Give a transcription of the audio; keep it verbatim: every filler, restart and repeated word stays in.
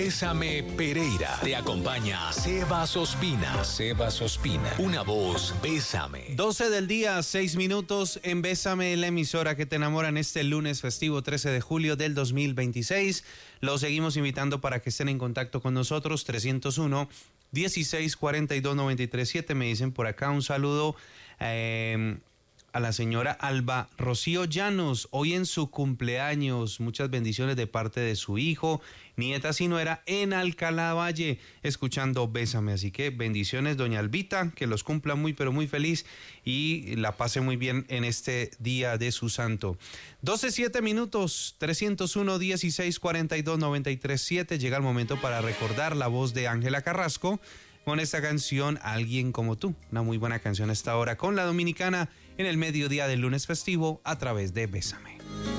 Bésame Pereira. Te acompaña Sebas Ospina. Sebas Ospina. Una voz, Bésame. doce del día, seis minutos en Bésame, la emisora que te enamora en este lunes festivo trece de julio del dos mil veintiséis. Los seguimos invitando para que estén en contacto con nosotros. trescientos uno, dieciséis, cuarenta y dos, noventa y tres, siete. Me dicen por acá un saludo eh, a la señora Alba Rocío Llanos, hoy en su cumpleaños. Muchas bendiciones de parte de su hijo, nieta si no era, en Alcalá Valle, escuchando Bésame. Así que bendiciones, doña Albita, que los cumpla muy pero muy feliz y la pase muy bien en este día de su santo. doce, siete minutos, trescientos uno, dieciséis, cuarenta y dos, noventa y tres, siete. Llega el momento para recordar la voz de Ángela Carrasco con esta canción, Alguien como tú. Una muy buena canción a esta hora con la Dominicana en el mediodía del lunes festivo a través de Bésame.